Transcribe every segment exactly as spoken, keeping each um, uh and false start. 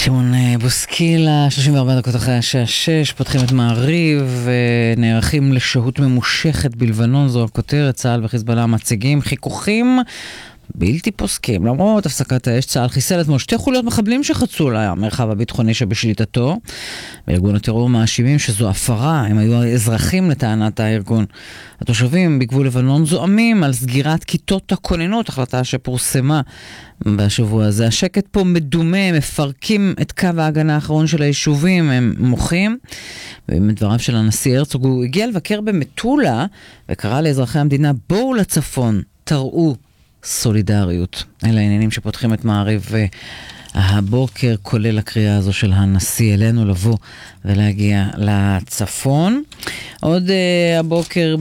שמעון בוסקילה, שלושים וארבע דקות אחרי השעה שש, פותחים את מעריב, נערכים לשהות ממושכת בלבנון, זו הכותרת, צה"ל וחיזבאללה מציגים חיכוכים בלתי פוסקים. למרות הפסקת האש, צה"ל חיסל אתמול שתי חוליות מחבלים שחצו למרחב הביטחוני שבשליטתו. בארגון הטרור מאשימים שזו הפרה, הם היו אזרחים לטענת הארגון. התושבים בגבול לבנון זועמים על סגירת כיתות הכוננות, החלטה שפורסמה בשבוע הזה. השקט פה מדומה, מפרקים את קו ההגנה האחרון של היישובים, הם מוחים. ובדבריו של הנשיא הרצוג, הוא הגיע לבקר במטולה וקרא לאזרחי המדינה, בואו לצפון, תראו סולידריות. אלה העניינים שפותחים את מעריב הבוקר, כולל הקריאה הזו של הנשיא אלינו לבוא ולהגיע לצפון. עוד uh, הבוקר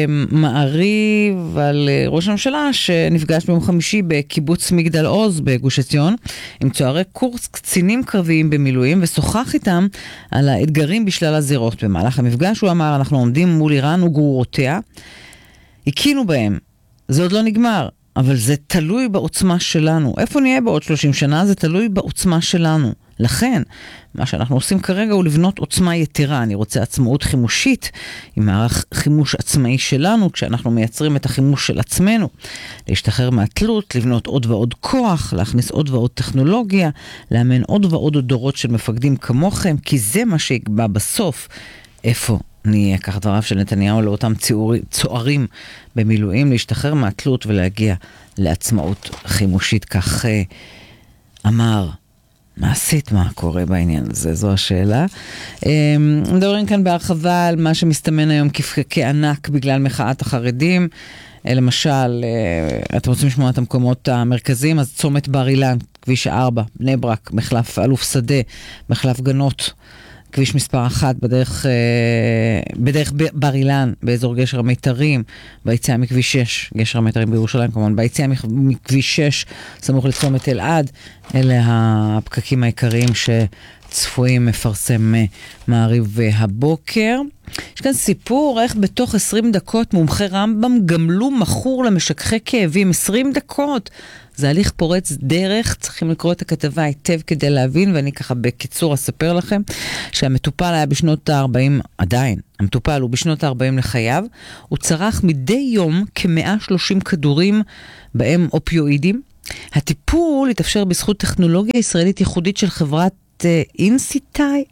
במעריב על uh, ראש הממשלה שנפגש ביום חמישי בקיבוץ מגדל עוז בגוש עציון עם צוערי קורס קצינים קרביים במילואים, ושוחח איתם על האתגרים בשלל הזירות. במהלך המפגש הוא אמר, אנחנו עומדים מול איראן וגרורותיה, הקינו בהם, זה עוד לא נגמר, אבל זה תלוי בעוצמה שלנו. איפה נהיה בעוד שלושים שנה? זה תלוי בעוצמה שלנו. לכן, מה שאנחנו עושים כרגע הוא לבנות עוצמה יתרה. אני רוצה עצמאות חימושית עם מערך חימוש עצמאי שלנו, כשאנחנו מייצרים את החימוש של עצמנו. להשתחרר מהתלות, לבנות עוד ועוד כוח, להכניס עוד ועוד טכנולוגיה, לאמן עוד ועוד דורות של מפקדים כמוכם, כי זה מה שיקבע בסוף איפה נהיה. כך דבריו של נתניהו לאותם צוערים במילואים, להשתחרר מהתלות ולהגיע לעצמאות חימושית. כך אמר. מעשית מה קורה בעניין הזה, זו השאלה. מדברים כאן בהרחבה על מה שמסתמן היום כפקקי ענק בגלל מחאת החרדים. למשל, אתם רוצים לשמוע את המקומות המרכזיים, אז צומת בר אילן, כביש ארבע, בני ברק, מחלף אלוף שדה, מחלף גנות, כביש מספר אחת בדרך, בדרך בר אילן, באזור גשר המיתרים, ביציאה מכביש שש, גשר המיתרים בירושלים כמובן, ביציאה מכביש שש, סמוך לצומת אלעד. אלה הפקקים העיקריים שצפויים, מפרסם מעריב הבוקר. יש כאן סיפור איך בתוך עשרים דקות מומחי רמב"ם גמלו מכור למשככי כאבים. עשרים דקות. זה הליך פורץ דרך, צריכים לקרוא את הכתבה היטב כדי להבין, ואני ככה בקיצור אספר לכם שהמטופל היה בשנות ה-ארבעים, עדיין, המטופל הוא בשנות ה-ארבעים לחייו, הוא צרך מדי יום כ-מאה ושלושים כדורים בהם אופיואידים. הטיפול התאפשר בזכות טכנולוגיה ישראלית ייחודית של חברת אינסיטאי,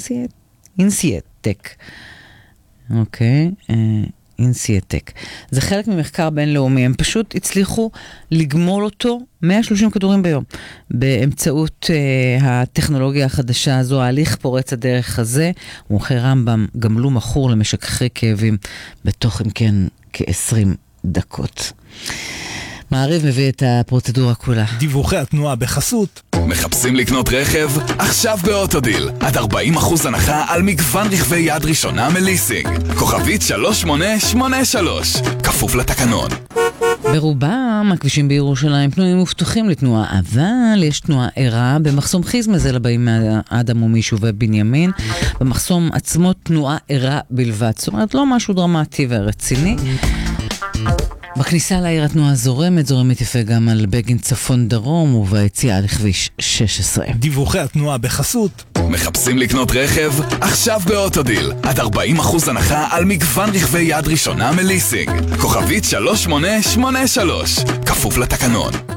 אינסיאטק. אוקיי, אינסיאטק. זה חלק ממחקר בינלאומי, הם פשוט הצליחו לגמול אותו מאה ושלושים כדורים ביום. באמצעות uh, הטכנולוגיה החדשה הזו, ההליך פורץ הדרך הזה, מומחי רמב"ם גמלו מכור למשככי כאבים בתוך אם כן כ-עשרים דקות. מעריב מביא את הפרוצדורה כולה. דיווחי התנועה בחסות. מחפשים לקנות רכב? עכשיו באוטודיל. עד ארבעים אחוז הנחה על מגוון רכבי יד ראשונה מליסינג. כוכבית שלוש שמונה שמונה שלוש. כפוף לתקנון. ברובם הכבישים בירושלים פנויים ופתוחים לתנועה, אבל יש תנועה ערה במחסום חיזמה, לבאים מאדם ומיישובי בנימין. במחסום עצמו תנועה ערה בלבד, זאת אומרת לא משהו דרמטי ורציני. בכניסה לעיר התנועה זורמת, זורמת יפה גם על בגין צפון דרום וביציאה לכביש שש עשרה. דיווחי התנועה בחסות. מחפשים לקנות רכב? עכשיו באוטודיל. עד ארבעים אחוז הנחה על מגוון רכבי יד ראשונה מליסינג. כוכבית שלוש שמונה שמונה שלוש. כפוף לתקנון.